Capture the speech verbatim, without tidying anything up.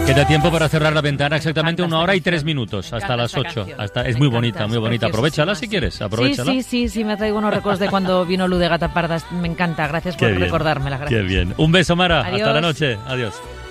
Queda tiempo para cerrar la ventana, exactamente una hora y tres minutos, hasta las ocho. Hasta, es muy bonita, muy bonita. Aprovechala si quieres, aprovechala. Sí, sí, sí, sí, me traigo unos recuerdos de cuando vino Lu de Gata Parda. Me encanta, gracias por recordármela. Gracias. Qué bien. Un beso, Mara. Adiós. Hasta la noche. Adiós.